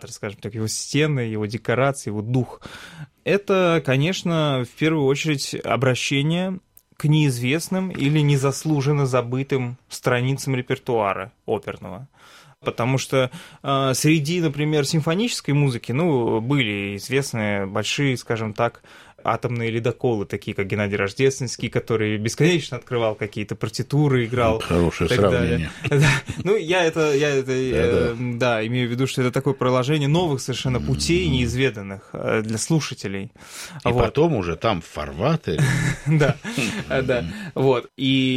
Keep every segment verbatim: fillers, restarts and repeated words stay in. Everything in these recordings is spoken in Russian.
театр, скажем так, его стены, его декорации, его дух. Это, конечно, в первую очередь обращение к неизвестным или незаслуженно забытым страницам репертуара оперного. Потому что э, среди, например, симфонической музыки, ну, были известные большие, скажем так, атомные ледоколы, такие как Геннадий Рождественский, который бесконечно открывал какие-то партитуры, играл. Хорошее сравнение. Да. Ну, я это, я это э, да, имею в виду, что это такое проложение новых совершенно путей, неизведанных э, для слушателей. И вот. Потом уже там в фарватере. Да, да. Вот.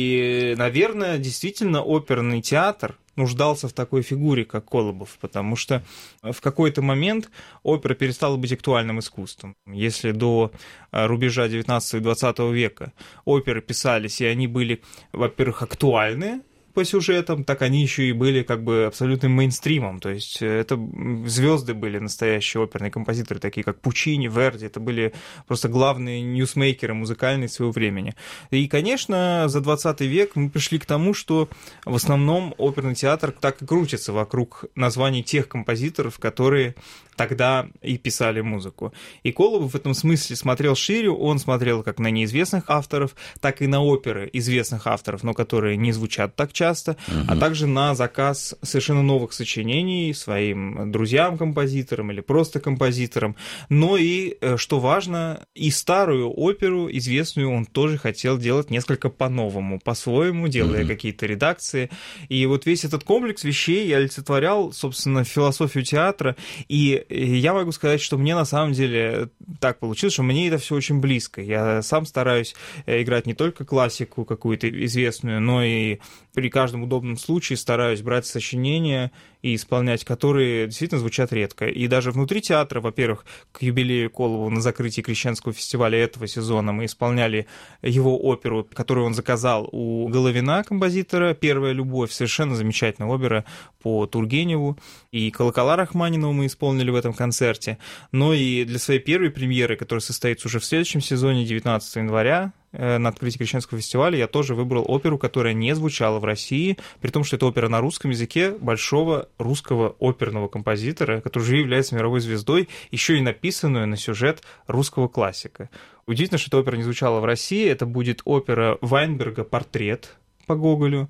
И, наверное, действительно оперный театр нуждался в такой фигуре, как Колобов, потому что в какой-то момент опера перестала быть актуальным искусством. Если до рубежа девятнадцатого и двадцатого века оперы писались, и они были, во-первых, актуальны по сюжетам, так они еще и были как бы абсолютным мейнстримом, то есть это звезды были настоящие оперные композиторы, такие как Пучини, Верди, это были просто главные ньюсмейкеры музыкальные своего времени. И, конечно, за двадцатый век мы пришли к тому, что в основном оперный театр так и крутится вокруг названий тех композиторов, которые тогда и писали музыку. И Колобов в этом смысле смотрел шире, он смотрел как на неизвестных авторов, так и на оперы известных авторов, но которые не звучат так часто, uh-huh. а также на заказ совершенно новых сочинений своим друзьям-композиторам или просто композиторам. Но и, что важно, и старую оперу известную он тоже хотел делать несколько по-новому, по-своему, делая uh-huh. какие-то редакции. И вот весь этот комплекс вещей олицетворял, собственно, философию театра. И я могу сказать, что мне на самом деле так получилось, что мне это все очень близко. Я сам стараюсь играть не только классику какую-то известную, но и при каждом удобном случае стараюсь брать сочинения и исполнять, которые действительно звучат редко. И даже внутри театра, во-первых, к юбилею Колобова на закрытии Крещенского фестиваля этого сезона мы исполняли его оперу, которую он заказал у Головина, композитора, «Первая любовь», совершенно замечательная опера по Тургеневу, и «Колокола Рахманинова» мы исполнили в этом концерте. Но и для своей первой премьеры, которая состоится уже в следующем сезоне, девятнадцатого января, на открытии Крещенского фестиваля, я тоже выбрал оперу, которая не звучала в России, при том, что это опера на русском языке большого русского оперного композитора, который уже является мировой звездой, еще и написанную на сюжет русского классика. Удивительно, что эта опера не звучала в России. Это будет опера Вайнберга «Портрет» по Гоголю.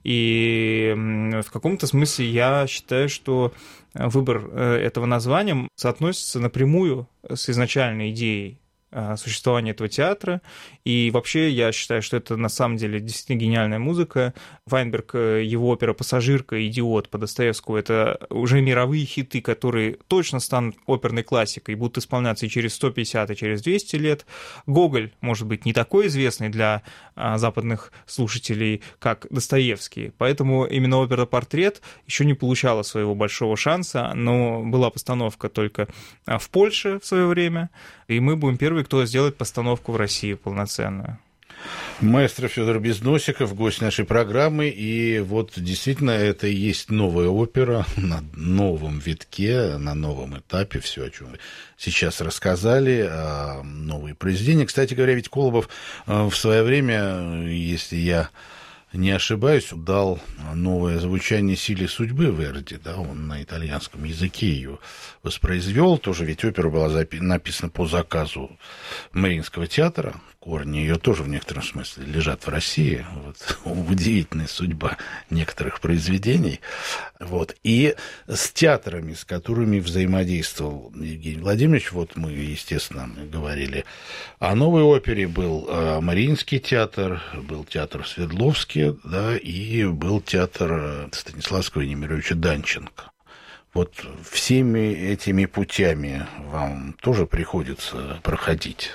И в каком-то смысле я считаю, что выбор этого названия соотносится напрямую с изначальной идеей существования этого театра, и вообще я считаю, что это на самом деле действительно гениальная музыка. Вайнберг, его опера «Пассажирка», «Идиот» по Достоевскому — это уже мировые хиты, которые точно станут оперной классикой и будут исполняться и через сто пятьдесят, и через двести лет. Гоголь, может быть, не такой известный для западных слушателей, как Достоевский, поэтому именно опера «Портрет» еще не получала своего большого шанса, но была постановка только в Польше в свое время, и мы будем первые, кто сделает постановку в России полноценную. Маэстро Федор Безносиков, гость нашей программы, и вот действительно это и есть новая опера на новом витке, на новом этапе, все, о чем вы сейчас рассказали, новые произведения. Кстати говоря, ведь Колобов в свое время, если я не ошибаюсь, дал новое звучание «Силе судьбы» Верди, да, он на итальянском языке ее воспроизвел, тоже ведь опера была запи- написана по заказу Мариинского театра, корни ее тоже в некотором смысле лежат в России, вот, удивительная судьба некоторых произведений, вот, и с театрами, с которыми взаимодействовал Евгений Владимирович, вот мы, естественно, говорили о новой опере, был Мариинский театр, был театр Свердловский, да, и был театр Станиславского и Немировича Данченко. Вот всеми этими путями вам тоже приходится проходить?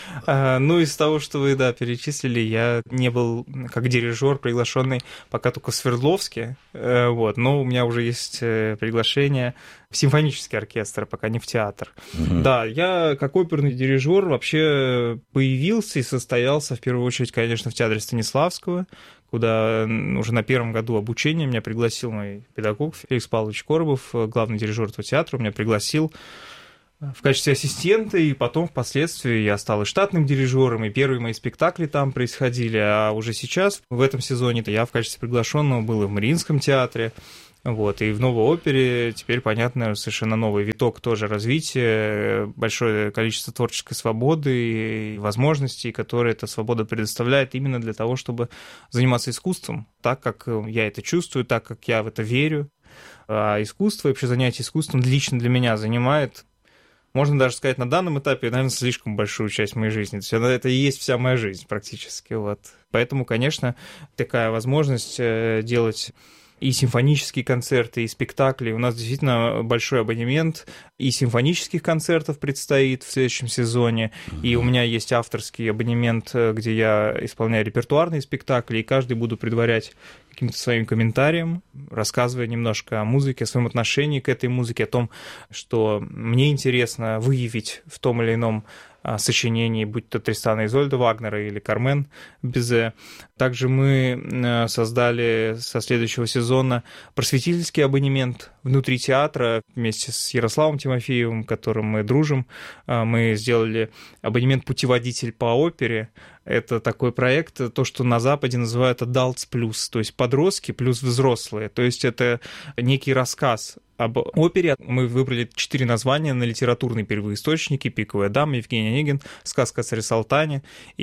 А, ну, из того, что вы, да, перечислили, я не был как дирижер приглашенный пока только в Свердловске, вот, но у меня уже есть приглашение в симфонический оркестр, пока не в театр. Mm-hmm. Да, я как оперный дирижер вообще появился и состоялся в первую очередь, конечно, в театре Станиславского, куда уже на первом году обучения меня пригласил мой педагог Феликс Павлович Коробов, главный дирижер этого театра, меня пригласил в качестве ассистента, и потом впоследствии я стал и штатным дирижером, и первые мои спектакли там происходили, а уже сейчас, в этом сезоне, я в качестве приглашенного был и в Мариинском театре, Вот. И в новой опере теперь, понятно, совершенно новый виток тоже развития, большое количество творческой свободы и возможностей, которые эта свобода предоставляет именно для того, чтобы заниматься искусством, так, как я это чувствую, так, как я в это верю. А искусство, вообще занятие искусством лично для меня занимает, можно даже сказать, на данном этапе, наверное, слишком большую часть моей жизни. То есть это и есть вся моя жизнь практически. Вот. Поэтому, конечно, такая возможность делать и симфонические концерты, и спектакли. У нас действительно большой абонемент и симфонических концертов предстоит в следующем сезоне, и у меня есть авторский абонемент, где я исполняю репертуарные спектакли, и каждый буду предварять каким-то своим комментарием, рассказывая немножко о музыке, о своем отношении к этой музыке, о том, что мне интересно выявить в том или ином сочинений, будь то Тристан и Изольда Вагнера или Кармен Бизе. Также мы создали со следующего сезона просветительский абонемент внутри театра вместе с Ярославом Тимофеевым, которым мы дружим. Мы сделали абонемент-путеводитель по опере. Это такой проект, то, что на Западе называют adults plus, то есть подростки плюс взрослые. То есть это некий рассказ об опере. Мы выбрали четыре названия на литературные первоисточники: «Пиковая дама», Евгений Онегин, «Сказка о царе Салтане»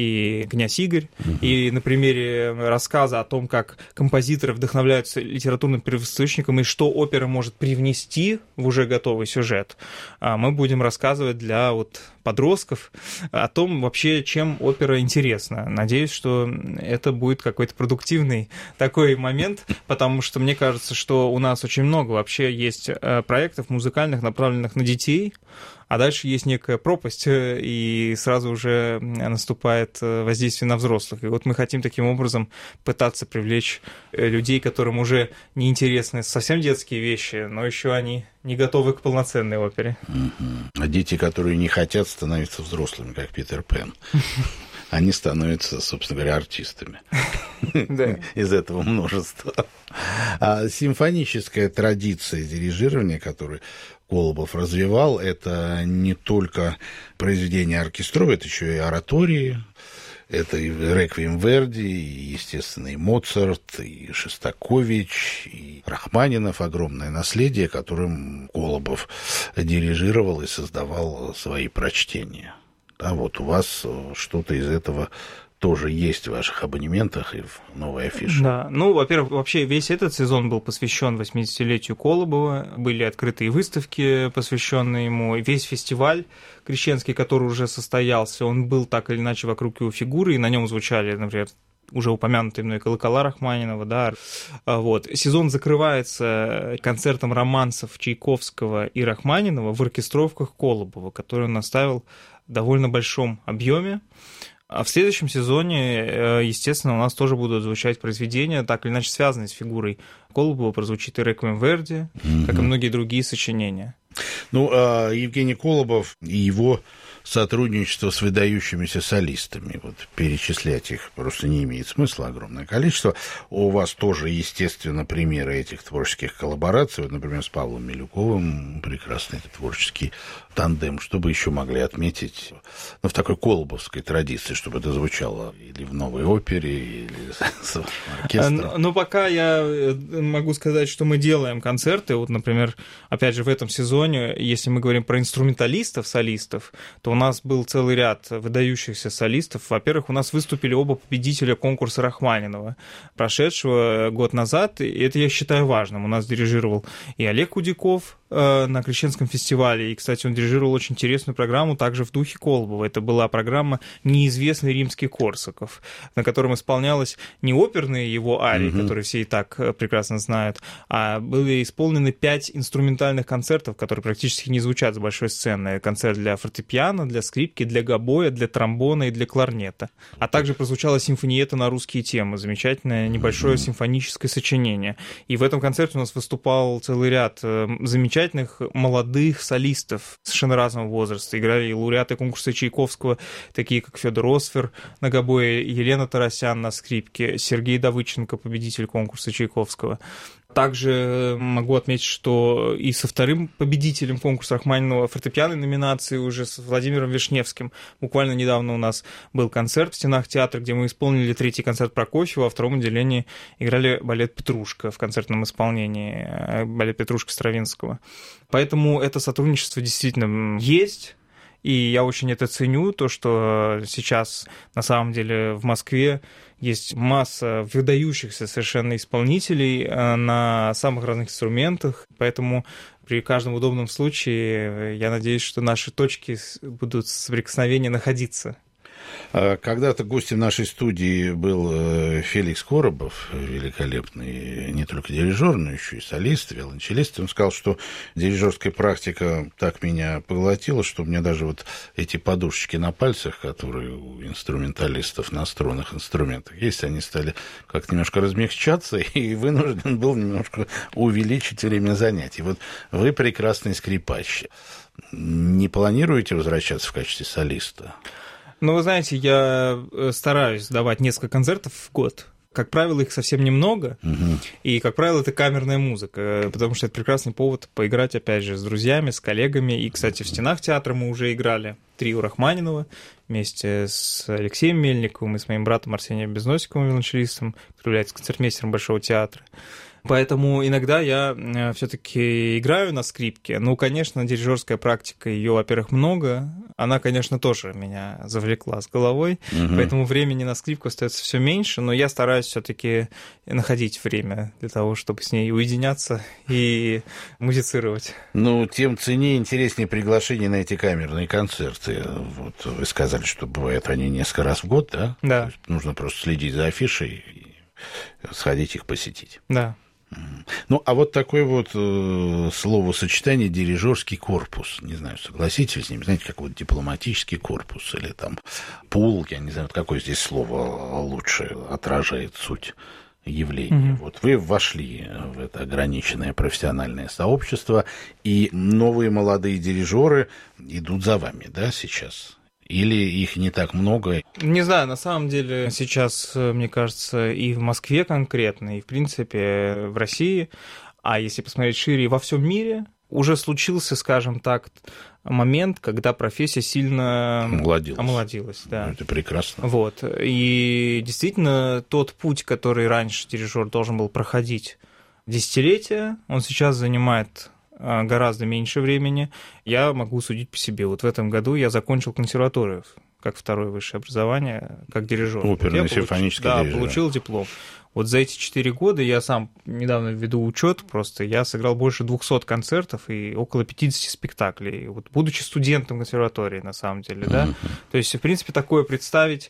и «Князь Игорь». Mm-hmm. И на примере рассказа о том, как композиторы вдохновляются литературным первоисточником и что опера может привнести в уже готовый сюжет, мы будем рассказывать для вот подростков о том вообще, чем опера интересна. Надеюсь, что это будет какой-то продуктивный такой момент, потому что мне кажется, что у нас очень много вообще есть проектов музыкальных, направленных на детей, а дальше есть некая пропасть, и сразу уже наступает воздействие на взрослых. И вот мы хотим таким образом пытаться привлечь людей, которым уже не интересны совсем детские вещи, но еще они не готовы к полноценной опере. А дети, которые не хотят становиться взрослыми, как Питер Пен, они становятся, собственно говоря, артистами. Из этого множества. А симфоническая традиция дирижирования, которую Колобов развивал, это не только произведения оркестровые, это еще и оратории, это и Реквием Верди, и, естественно, и Моцарт, и Шостакович, и Рахманинов, огромное наследие, которым Колобов дирижировал и создавал свои прочтения. Да, вот у вас что-то из этого тоже есть в ваших абонементах и в новой афише. Да, ну, во-первых, вообще весь этот сезон был посвящен восьмидесятилетию Колобова, были открытые выставки, посвященные ему, весь фестиваль крещенский, который уже состоялся, он был так или иначе вокруг его фигуры, и на нем звучали, например, уже упомянутые мной колокола Рахманинова, да, вот. Сезон закрывается концертом романсов Чайковского и Рахманинова в оркестровках Колобова, который он оставил в довольно большом объеме. А в следующем сезоне, естественно, у нас тоже будут звучать произведения, так или иначе связанные с фигурой Колобова. Прозвучит и «Реквием Верди», mm-hmm. как и многие другие сочинения. Ну, а Евгений Колобов и его сотрудничество с выдающимися солистами, вот перечислять их просто не имеет смысла, огромное количество. У вас тоже, естественно, примеры этих творческих коллабораций, вот, например, с Павлом Милюковым, прекрасный творческий тандем, что бы еще могли отметить, ну, в такой колобовской традиции, чтобы это звучало или в новой опере, или с оркестром? Ну, пока я могу сказать, что мы делаем концерты, вот, например, опять же, в этом сезоне, если мы говорим про инструменталистов, солистов, то у нас был целый ряд выдающихся солистов. Во-первых, у нас выступили оба победителя конкурса Рахманинова, прошедшего год назад, и это я считаю важным. У нас дирижировал и Олег Кудяков э, на Крещенском фестивале, и, кстати, он дирижировал очень интересную программу также в духе Колобова. Это была программа «Неизвестный римский Корсаков», на котором исполнялись не оперные его арии, mm-hmm. которые все и так прекрасно знают, а были исполнены пять инструментальных концертов, которые практически не звучат с большой сцены. Концерт для фортепиано, для скрипки, для гобоя, для тромбона и для кларнета. А также прозвучала симфониета на русские темы, замечательное небольшое mm-hmm. симфоническое сочинение. И в этом концерте у нас выступал целый ряд замечательных молодых солистов совершенно разного возраста. Играли и лауреаты конкурса Чайковского, такие как Федор Осфер на гобое, Елена Тарасян на скрипке, Сергей Давыдченко, победитель конкурса Чайковского. Также могу отметить, что и со вторым победителем конкурса Рахманинова фортепианной номинации уже с Владимиром Вишневским. Буквально недавно у нас был концерт в стенах театра, где мы исполнили третий концерт Прокофьева, а в втором отделении играли балет «Петрушка» в концертном исполнении, балет «Петрушка» Стравинского. Поэтому это сотрудничество действительно есть. И я очень это ценю, то, что сейчас на самом деле в Москве есть масса выдающихся совершенно исполнителей на самых разных инструментах, поэтому при каждом удобном случае я надеюсь, что наши точки будут соприкосновения находиться. Когда-то гостем нашей студии был Феликс Коробов, великолепный не только дирижер, но еще и солист, виолончелист. Он сказал, что дирижерская практика так меня поглотила, что у меня даже вот эти подушечки на пальцах, которые у инструменталистов на струнных инструментах есть, они стали как-то немножко размягчаться, и вынужден был немножко увеличить время занятий. Вот вы прекрасный скрипач. Не планируете возвращаться в качестве солиста? Ну, вы знаете, я стараюсь давать несколько концертов в год. Как правило, их совсем немного, угу. И, как правило, это камерная музыка, потому что это прекрасный повод поиграть, опять же, с друзьями, с коллегами. И, кстати, в стенах театра мы уже играли трио Рахманинова вместе с Алексеем Мельниковым и с моим братом Арсением Безносиковым, виолончелистом, который является концертмейстером Большого театра. Поэтому иногда я все-таки играю на скрипке. Ну, конечно, дирижерская практика, ее, во-первых, много. Она, конечно, тоже меня завлекла с головой. Угу. Поэтому времени на скрипку остается все меньше. Но я стараюсь все-таки находить время для того, чтобы с ней уединяться и музицировать. Ну, тем ценнее, интереснее приглашение на эти камерные концерты. Вот вы сказали, что бывают они несколько раз в год, да? Да. То есть нужно просто следить за афишей и сходить их посетить. Да. Ну, а вот такое вот э, словосочетание «дирижерский корпус». Не знаю, согласитесь вы с ним? Знаете, как вот дипломатический корпус или там пул, я не знаю, какое здесь слово лучше отражает суть явления. Mm-hmm. Вот вы вошли в это ограниченное профессиональное сообщество, и новые молодые дирижеры идут за вами, да, сейчас? Или их не так много? Не знаю, на самом деле сейчас, мне кажется, и в Москве конкретно, и, в принципе, в России, а если посмотреть шире, и во всем мире, уже случился, скажем так, момент, когда профессия сильно омолодилась. омолодилась да. Это прекрасно. Вот. И действительно, тот путь, который раньше дирижер должен был проходить десятилетия, он сейчас занимает гораздо меньше времени. Я могу судить по себе. Вот в этом году я закончил консерваторию как второе высшее образование, как дирижер. Оперный симфонический да, дирижер. Получил диплом. Вот за эти четыре года я сам недавно веду учет, просто я сыграл больше двухсот концертов и около пятидесяти спектаклей. Вот будучи студентом консерватории, на самом деле, да. Uh-huh. То есть, в принципе, такое представить,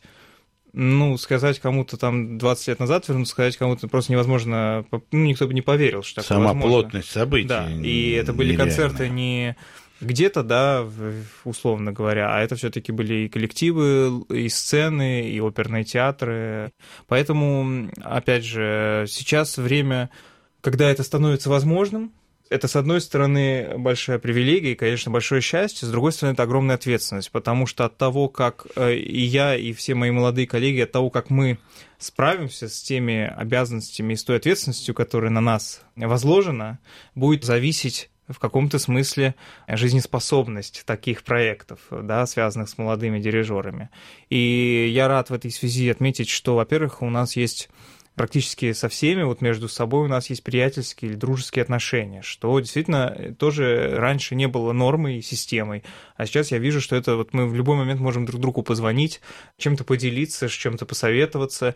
ну, сказать кому-то там двадцать лет назад, вернуться, сказать кому-то просто невозможно, ну, никто бы не поверил, что такое Сама возможно. Плотность событий. Да, и это были нереальная. Концерты не где-то, да, условно говоря, а это все-таки были и коллективы, и сцены, и оперные театры. Поэтому, опять же, сейчас время, когда это становится возможным. Это, с одной стороны, большая привилегия и, конечно, большое счастье, с другой стороны, это огромная ответственность, потому что от того, как и я, и все мои молодые коллеги, от того, как мы справимся с теми обязанностями и с той ответственностью, которая на нас возложена, будет зависеть в каком-то смысле жизнеспособность таких проектов, да, связанных с молодыми дирижерами. И я рад в этой связи отметить, что, во-первых, у нас есть практически со всеми, вот между собой у нас есть приятельские или дружеские отношения, что действительно тоже раньше не было нормой и системой, а сейчас я вижу, что это вот мы в любой момент можем друг другу позвонить, чем-то поделиться, с чем-то посоветоваться,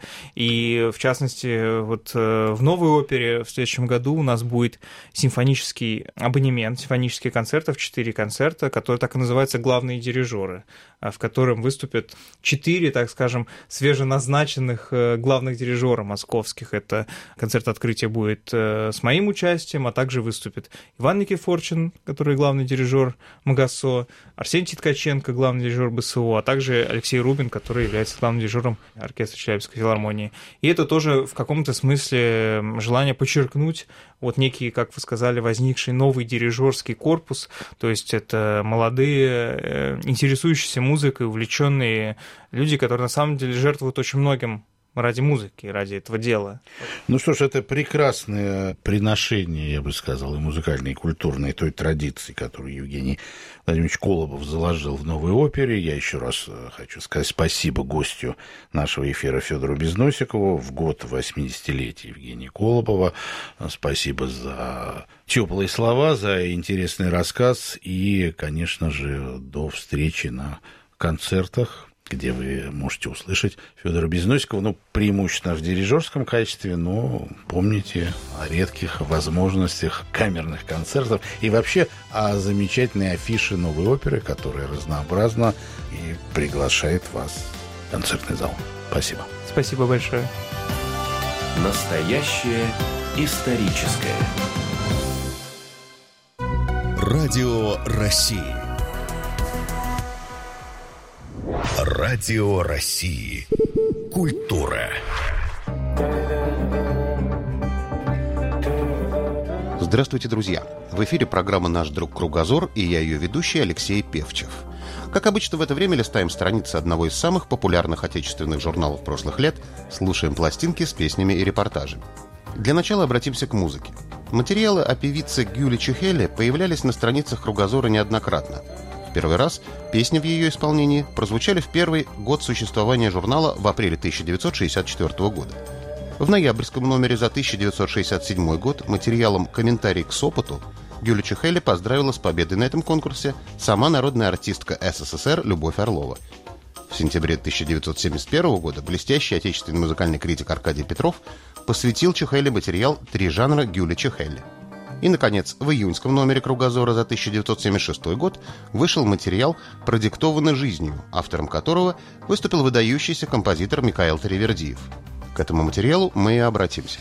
и в частности вот в новой опере в следующем году у нас будет симфонический абонемент, симфонические концерты, четыре концерта, которые так и называются «Главные дирижеры», в котором выступят четыре, так скажем, свеженазначенных главных дирижера московских. Это концерт открытия будет с моим участием, а также выступит Иван Никифорчин, который главный дирижер МГАСО, Арсений Ткаченко, главный дирижер БСО, а также Алексей Рубин, который является главным дирижером оркестра Челябинской филармонии. И это тоже в каком-то смысле желание подчеркнуть вот некий, как вы сказали, возникший новый дирижерский корпус, то есть это молодые, интересующиеся музыкой, увлеченные люди, которые на самом деле жертвуют очень многим ради музыки, ради этого дела. Ну что ж, это прекрасное приношение, я бы сказал, и музыкальной, и культурной той традиции, которую Евгений Владимирович Колобов заложил в новой опере. Я еще раз хочу сказать спасибо гостю нашего эфира Федору Безносикову в год восьмидесятилетия Евгения Колобова. Спасибо за теплые слова, за интересный рассказ и, конечно же, до встречи на концертах, где вы можете услышать Федора Безносикова, ну, преимущественно в дирижерском качестве, но помните о редких возможностях камерных концертов и вообще о замечательной афише новой оперы, которая разнообразна и приглашает вас в концертный зал. Спасибо. Спасибо большое. Настоящее историческое. Радио России. Радио России. Культура. Здравствуйте, друзья! В эфире программа «Наш друг Кругозор» и я ее ведущий Алексей Певчев. Как обычно, в это время листаем страницы одного из самых популярных отечественных журналов прошлых лет, слушаем пластинки с песнями и репортажами. Для начала обратимся к музыке. Материалы о певице Гюле Чухеле появлялись на страницах «Кругозора» неоднократно. Первый раз песни в ее исполнении прозвучали в первый год существования журнала в апреле тысяча девятьсот шестьдесят четвёртого года. В ноябрьском номере за тысяча девятьсот шестьдесят седьмой год материалом «Комментарий к Сопоту» Гюля Чухеле поздравила с победой на этом конкурсе сама народная артистка СССР Любовь Орлова. В сентябре тысяча девятьсот семьдесят первого года блестящий отечественный музыкальный критик Аркадий Петров посвятил Чухеле материал «Три жанра Гюля Чухеле». И, наконец, в июньском номере «Кругозора» за тысяча девятьсот семьдесят шестой год вышел материал «Продиктованный жизнью», автором которого выступил выдающийся композитор Микаэл Таривердиев. К этому материалу мы и обратимся.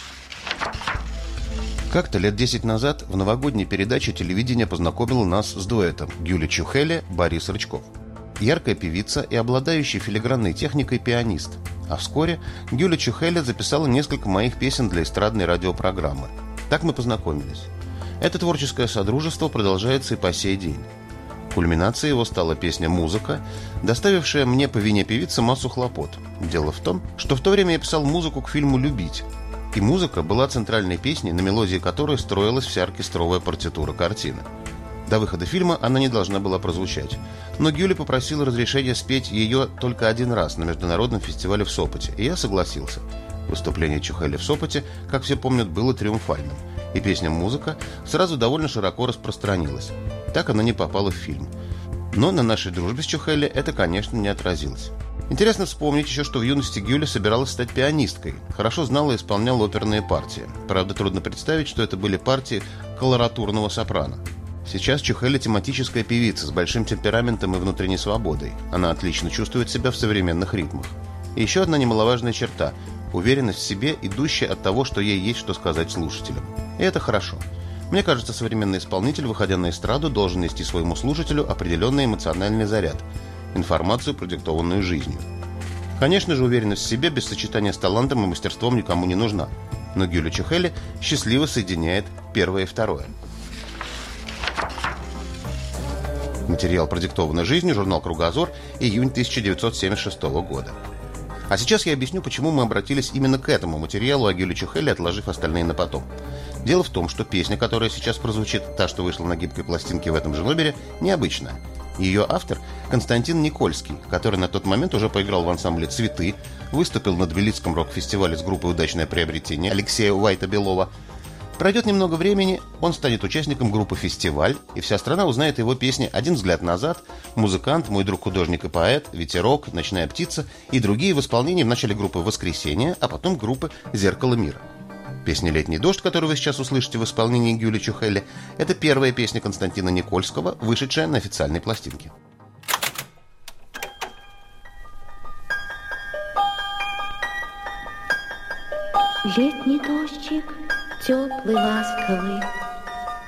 Как-то лет десять назад в новогодней передаче телевидение познакомило нас с дуэтом Гюля Чухеле, Борис Рычков. Яркая певица и обладающий филигранной техникой пианист. А вскоре Гюля Чухеле записала несколько моих песен для эстрадной радиопрограммы. Так мы познакомились. Это творческое содружество продолжается и по сей день. Кульминацией его стала песня «Музыка», доставившая мне по вине певицы массу хлопот. Дело в том, что в то время я писал музыку к фильму «Любить». И музыка была центральной песней, на мелодии которой строилась вся оркестровая партитура картины. До выхода фильма она не должна была прозвучать. Но Гюля попросила разрешения спеть ее только один раз на международном фестивале в Сопоте, и я согласился. Выступление Чухеле в Сопоте, как все помнят, было триумфальным, и песня «Музыка» сразу довольно широко распространилась. Так она не попала в фильм. Но на нашей дружбе с Чухеле это, конечно, не отразилось. Интересно вспомнить еще, что в юности Гюля собиралась стать пианисткой, хорошо знала и исполняла оперные партии. Правда, трудно представить, что это были партии колоратурного сопрано. Сейчас Чухеле тематическая певица с большим темпераментом и внутренней свободой. Она отлично чувствует себя в современных ритмах. И еще одна немаловажная черта – уверенность в себе, идущая от того, что ей есть что сказать слушателям. И это хорошо. Мне кажется, современный исполнитель, выходя на эстраду, должен нести своему слушателю определенный эмоциональный заряд, информацию, продиктованную жизнью. Конечно же, уверенность в себе без сочетания с талантом и мастерством никому не нужна. Но Гюля Чухеле счастливо соединяет первое и второе. Материал «Продиктованный жизнью», журнал «Кругозор», июнь тысяча девятьсот семьдесят шестого года. А сейчас я объясню, почему мы обратились именно к этому материалу о Гюле Чухеле, отложив остальные на потом. Дело в том, что песня, которая сейчас прозвучит, та, что вышла на гибкой пластинке в этом же номере, необычная. Ее автор – Константин Никольский, который на тот момент уже поиграл в ансамбле «Цветы», выступил на Тбилисском рок-фестивале с группой «Удачное приобретение» Алексея Уайта-Белова. Пройдет немного времени, он станет участником группы «Фестиваль», и вся страна узнает его песни «Один взгляд назад», «Музыкант», «Мой друг художник и поэт», «Ветерок», «Ночная птица» и другие в исполнении вначале группы «Воскресенье», а потом группы «Зеркало мира». Песня «Летний дождь», которую вы сейчас услышите в исполнении Гюли Чухеле, это первая песня Константина Никольского, вышедшая на официальной пластинке. Летний дождик, теплый, ласковый,